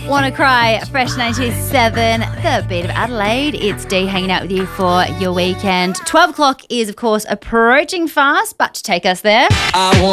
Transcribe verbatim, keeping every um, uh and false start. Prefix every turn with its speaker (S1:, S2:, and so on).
S1: Wanna Cry, Fresh ninety-seven, the beat of Adelaide. It's Dee hanging out with you for your weekend. twelve o'clock is, of course, approaching fast, but to take us there.
S2: I want